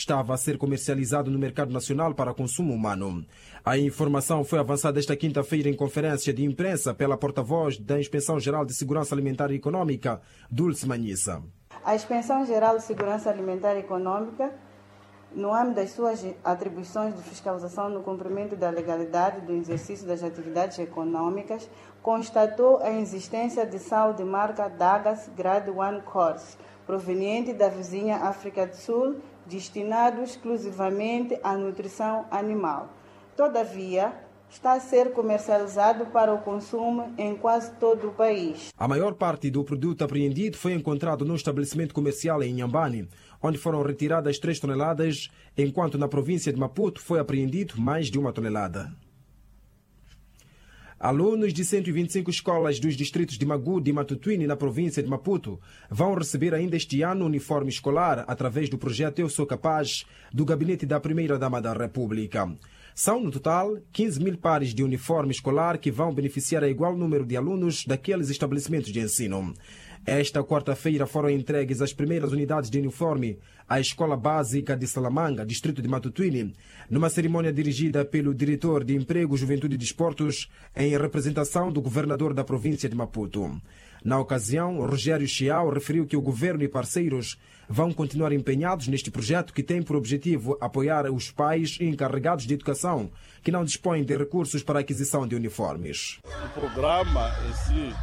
estava a ser comercializado no mercado nacional para consumo humano. A informação foi avançada esta quinta-feira em conferência de imprensa pela porta-voz da Inspeção-Geral de Segurança Alimentar e Econômica, Dulce Manhissa. A Inspeção-Geral de Segurança Alimentar e Econômica, no âmbito das suas atribuições de fiscalização no cumprimento da legalidade do exercício das atividades econômicas, constatou a existência de sal de marca Dagas Grade 1 Course, proveniente da vizinha África do Sul, destinado exclusivamente à nutrição animal. Todavia, está a ser comercializado para o consumo em quase todo o país. A maior parte do produto apreendido foi encontrado num estabelecimento comercial em Inhambane, onde foram retiradas 3 toneladas, enquanto na província de Maputo foi apreendido mais de 1 tonelada. Alunos de 125 escolas dos distritos de Magude e Matutuine, na província de Maputo, vão receber ainda este ano uniforme escolar através do projeto Eu Sou Capaz, do gabinete da Primeira-Dama da República. São, no total, 15 mil pares de uniforme escolar que vão beneficiar a igual número de alunos daqueles estabelecimentos de ensino. Esta quarta-feira foram entregues as primeiras unidades de uniforme à Escola Básica de Salamanga, distrito de Matutuine, numa cerimônia dirigida pelo diretor de Emprego, Juventude e Desportos, em representação do governador da província de Maputo. Na ocasião, Rogério Chiao referiu que o governo e parceiros vão continuar empenhados neste projeto que tem por objetivo apoiar os pais e encarregados de educação que não dispõem de recursos para a aquisição de uniformes. O programa em si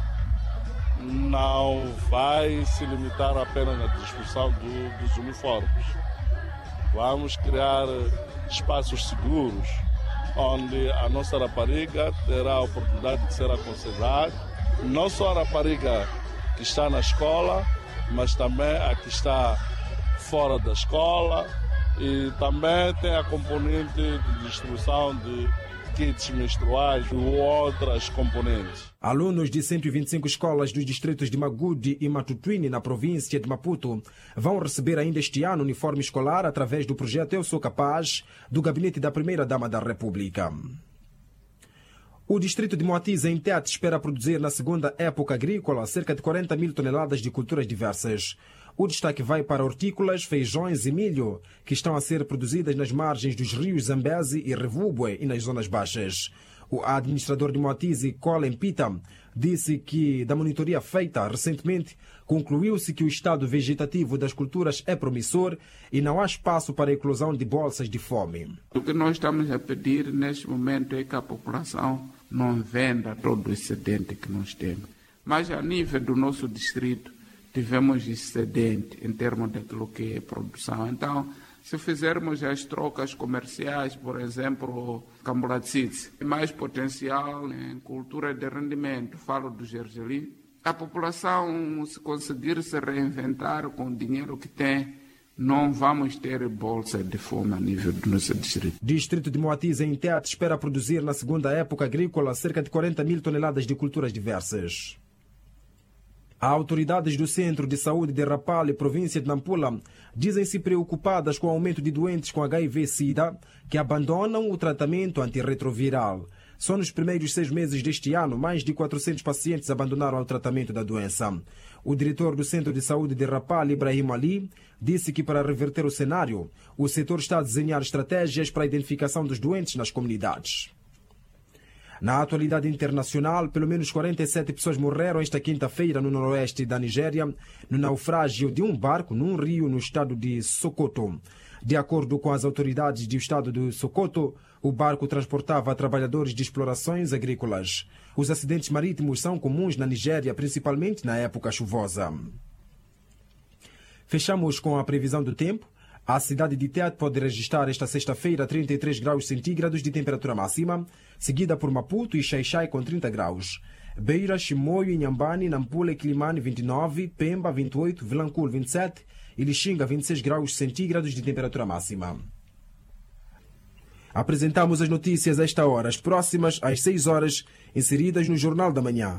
não vai se limitar apenas na distribuição dos uniformes. Vamos criar espaços seguros onde a nossa rapariga terá a oportunidade de ser aconselhada, não só a rapariga que está na escola, mas também a que está fora da escola, e também tem a componente de distribuição de kits menstruais e outras componentes. Alunos de 125 escolas dos distritos de Magude e Matutuine, na província de Maputo, vão receber ainda este ano uniforme escolar através do projeto Eu Sou Capaz, do gabinete da Primeira-Dama da República. O distrito de Moatize, em Tete, espera produzir na segunda época agrícola cerca de 40 mil toneladas de culturas diversas. O destaque vai para hortícolas, feijões e milho, que estão a ser produzidas nas margens dos rios Zambeze e Revubwe e nas zonas baixas. O administrador de Moatize, Colin Pita, disse que, da monitoria feita recentemente, concluiu-se que o estado vegetativo das culturas é promissor e não há espaço para a eclosão de bolsas de fome. O que nós estamos a pedir neste momento é que a população não venda todo o excedente que nós temos. Mas a nível do nosso distrito, tivemos excedente em termos daquilo que é produção. Então, se fizermos as trocas comerciais, por exemplo, Cambulatzites, mais potencial em cultura de rendimento, falo do gergelim, a população, se conseguir se reinventar com o dinheiro que tem, não vamos ter bolsa de fome a nível do nosso distrito. Distrito de Moatize, em Tete, espera produzir na segunda época agrícola cerca de 40 mil toneladas de culturas diversas. Autoridades do Centro de Saúde de Rapale, província de Nampula, dizem-se preocupadas com o aumento de doentes com HIV-Sida que abandonam o tratamento antirretroviral. Só nos primeiros 6 meses deste ano, mais de 400 pacientes abandonaram o tratamento da doença. O diretor do Centro de Saúde de Rapale, Ibrahim Ali, disse que para reverter o cenário, o setor está a desenhar estratégias para a identificação dos doentes nas comunidades. Na atualidade internacional, pelo menos 47 pessoas morreram esta quinta-feira no noroeste da Nigéria, no naufrágio de um barco num rio no estado de Sokoto. De acordo com as autoridades do estado de Sokoto, o barco transportava trabalhadores de explorações agrícolas. Os acidentes marítimos são comuns na Nigéria, principalmente na época chuvosa. Fechamos com a previsão do tempo. A cidade de Tete pode registrar esta sexta-feira 33 graus centígrados de temperatura máxima, seguida por Maputo e Xai-Xai com 30 graus. Beira, Chimoio, Inhambane, Nampula e Quilimane 29, Pemba 28, Vilanculo 27 e Lixinga 26 graus centígrados de temperatura máxima. Apresentamos as notícias a esta hora, as próximas às 6 horas, inseridas no Jornal da Manhã.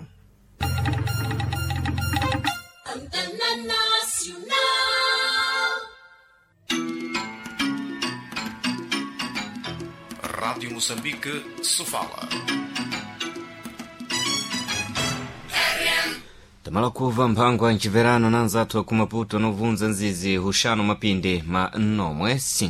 Rádio Moçambique, Sofala. Tamalakuva mpango wa nchiverano nanzatu wa kumaputo novunza nzizi hushano mapinde ma nomwe